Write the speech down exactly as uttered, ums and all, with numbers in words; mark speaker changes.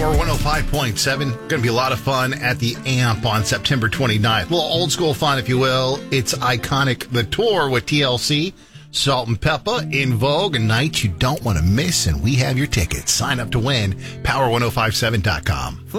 Speaker 1: Power one oh five point seven. Going to be a lot of fun at the A M P on September twenty-ninth. A little old school fun, if you will. It's iconic. The tour with T L C, Salt and Pepper, In Vogue, a night you don't want to miss, and we have your tickets. Sign up to win. power ten fifty-seven dot com.